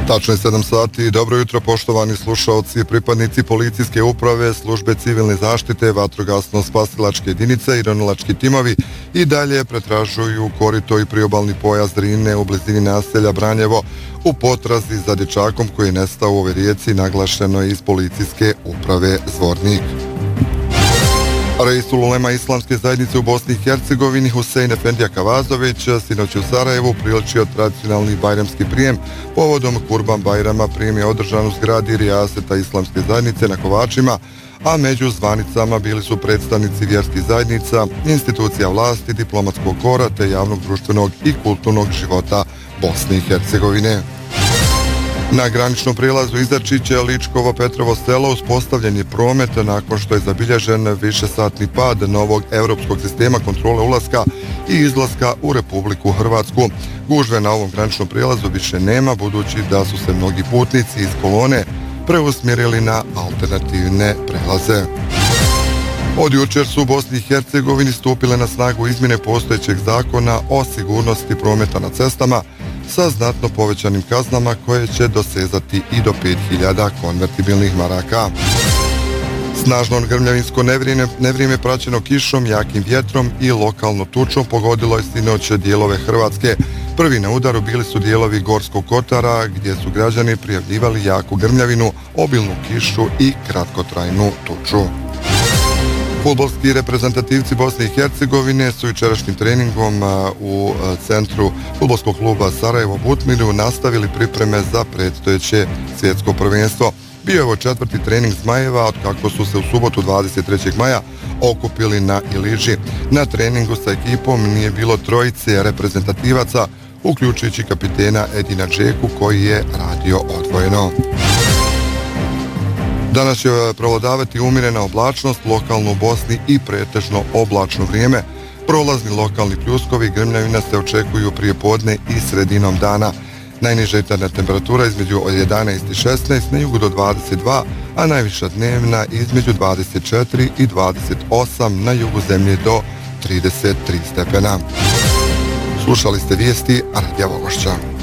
Tačno je 7 sati. Dobro jutro, poštovani slušaoci, pripadnici policijske uprave, službe civilne zaštite, vatrogasno-spasilačke jedinice i ronilački timovi i dalje pretražuju korito i priobalni pojas Drine u blizini naselja Branjevo u potrazi za dječakom koji je nestao u ovoj rijeci, naglašeno je iz policijske uprave Zvornik. Reisul ulema Islamske zajednice u Bosni i Hercegovini Husein Efendija Kavazović sinoć u Sarajevu priličio tradicionalni bajramski prijem povodom Kurban Bajrama. Prijem je održan u zgradi Rijaseta Islamske zajednice na Kovačima, a među zvanicama bili su predstavnici vjerskih zajednica, institucija vlasti, diplomatskog kora te javnog, društvenog i kulturnog života Bosne i Hercegovine. Na graničnom prijelazu Izarčiće, Ličkovo, Petrovo selo uspostavljen je promet nakon što je zabilježen višesatni pad novog europskog sistema kontrole ulaska i izlaska u Republiku Hrvatsku. Gužve na ovom graničnom prijelazu više nema, budući da su se mnogi putnici iz kolone preusmjerili na alternativne prelaze. Od jučer su u Bosni i Hercegovini stupile na snagu izmjene postojećeg zakona o sigurnosti prometa na cestama sa znatno povećanim kaznama koje će dosezati i do 5.000 konvertibilnih maraka. Snažno grmljavinsko nevrijeme praćeno kišom, jakim vjetrom i lokalno tučom pogodilo je sinoć dijelove Hrvatske. Prvi na udaru bili su dijelovi Gorskog kotara, gdje su građani prijavljivali jaku grmljavinu, obilnu kišu i kratkotrajnu tuču. Fudbalski reprezentativci Bosne i Hercegovine su jučerašnjim treningom u centru fudbalskog kluba Sarajevo Butmiru nastavili pripreme za predstojeće svjetsko prvenstvo. Bio je ovo 4. trening Zmajeva od kako su se u subotu 23. maja okupili na Iliži. Na treningu sa ekipom nije bilo trojice reprezentativaca, uključujući kapitena Edina Džeku koji je radio odvojeno. Danas će prevladavati umjerena oblačnost, lokalno u Bosni i pretežno oblačno vrijeme. Prolazni lokalni pljuskovi i grmljavina se očekuju prije podne i sredinom dana. Najniža jutarnja temperatura između 11 i 16, na jugu do 22, a najviša dnevna između 24 i 28, na jugu zemlje do 33 stepena. Slušali ste vijesti Radija Vogošća.